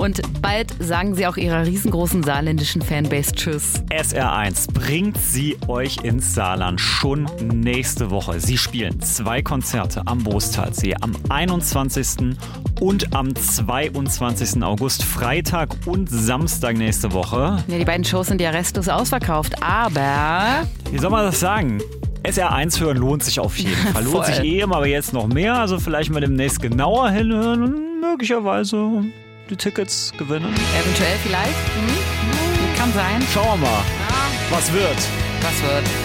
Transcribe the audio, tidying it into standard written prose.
Und bald sagen sie auch ihrer riesengroßen saarländischen Fanbase Tschüss. SR1 bringt sie euch ins Saarland schon nächste Woche. Sie spielen 2 Konzerte am Boostalsee am 21. und am 22. August, Freitag und Samstag nächste Woche. Ja, die beiden Shows sind ja restlos ausverkauft, aber... Wie soll man das sagen? SR1 hören lohnt sich auf jeden Fall. Lohnt sich eben, aber jetzt noch mehr. Also vielleicht mal demnächst genauer hinhören und möglicherweise die Tickets gewinnen. Eventuell vielleicht. Kann sein. Schauen wir mal, was wird. Was wird?